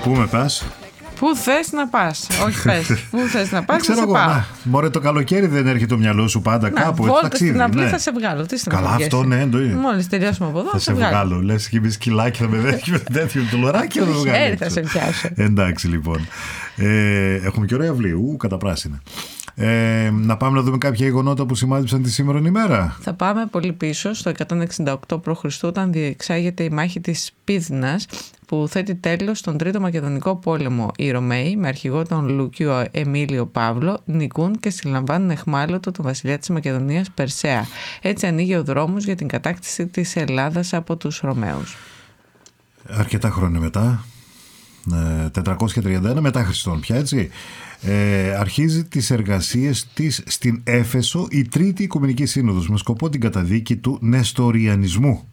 Πού με πας? Πού θες να πας? Όχι πες. Πού θες να πας? Ξέρω εγώ. Μωρέ, το καλοκαίρι δεν έρχεται το μυαλό σου πάντα κάπου. Βόλτα στην αυλή θα σε βγάλω. Τι στην Καλά, αυτό ναι, εννοεί. Μόλις τελειώσουμε από εδώ θα σε βγάλω. Λες και εμείς σκυλάκι θα με δέχει τέτοιο το λωράκι. Θα σε πιάσω. Εντάξει λοιπόν. Έχουμε και ωραία αυλή. Κατά πράσινα. Να πάμε να δούμε κάποια γεγονότα που σημάδεψαν τη σήμερον ημέρα. Θα πάμε πολύ πίσω στο 168 π.Χ. όταν διεξάγεται η μάχη της Πύδνας που θέτει τέλος στον Τρίτο Μακεδονικό Πόλεμο. Οι Ρωμαίοι με αρχηγό τον Λούκιο Εμίλιο Παύλο νικούν και συλλαμβάνουν εχμάλωτο τον βασιλιά της Μακεδονίας Περσέα. Έτσι ανοίγει ο δρόμος για την κατάκτηση της Ελλάδας από τους Ρωμαίους. Αρκετά χρόνια μετά, 431 μετά Χριστόν πια, έτσι, αρχίζει τις εργασίες της στην Έφεσο η Τρίτη Οικουμενική Σύνοδος με σκοπό την καταδίκη του Νεστοριανισμού.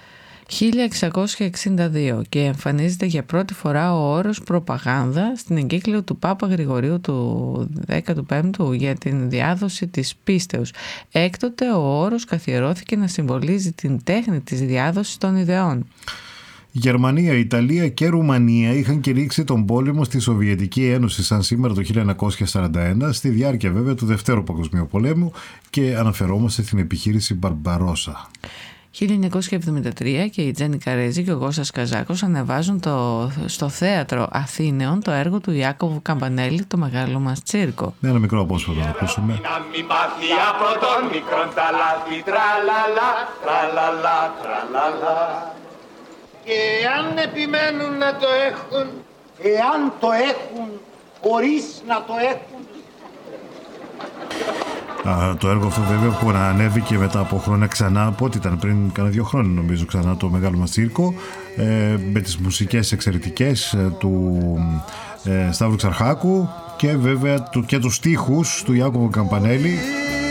1662 και εμφανίζεται για πρώτη φορά ο όρος προπαγάνδα στην εγκύκλιο του Πάπα Γρηγορίου του 15ου για την διάδοση της πίστεως. Έκτοτε ο όρος καθιερώθηκε να συμβολίζει την τέχνη της διάδοσης των ιδεών. Γερμανία, Ιταλία και Ρουμανία είχαν κηρύξει τον πόλεμο στη Σοβιετική Ένωση σαν σήμερα το 1941, στη διάρκεια βέβαια του Δευτέρου Παγκοσμίου Πολέμου, και αναφερόμαστε στην επιχείρηση Μπαρμπαρόσα. 1973 και η Τζένι Καρέζη και ο Γκώσας Καζάκος ανεβάζουν στο Θέατρο Αθήνεων το έργο του Ιάκωβου Καμπανέλη, το Μεγάλο μας Τσίρκο. Με ένα μικρό απόσπασμα να ακούσουμε. Να μην μάθει από τον μικρόν τα λάθη, τραλαλα, τραλαλα, τραλαλα. Και αν επιμένουν να το έχουν, εάν το έχουν, χωρίς να το έχουν. Το έργο αυτό βέβαια που ανέβηκε μετά από χρόνια ξανά, από ό,τι ήταν πριν κάνα 2 χρόνια νομίζω, ξανά το Μεγάλο μας Τσίρκο, με τις μουσικές εξαιρετικές του Σταύρου Ξαρχάκου και βέβαια και τους στίχους του Ιάκωβου Καμπανέλη.